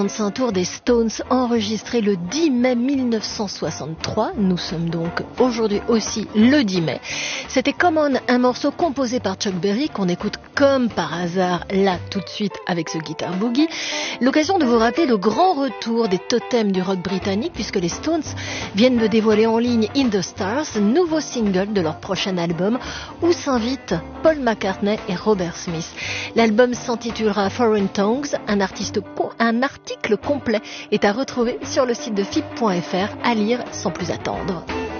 Un tour des Stones enregistré le 10 mai 1963. Nous sommes donc aujourd'hui aussi le 10 mai. C'était Come On, un morceau composé par Chuck Berry qu'on écoute comme par hasard là tout de suite avec ce guitar boogie. L'occasion de vous rappeler le grand retour des totems du rock britannique puisque les Stones viennent de dévoiler en ligne In the Stars, nouveau single de leur prochain album où s'invitent Paul McCartney et Robert Smith. L'album s'intitulera Foreign Tongues, un article complet est à retrouver sur le site de FIP.fr, à lire sans plus attendre.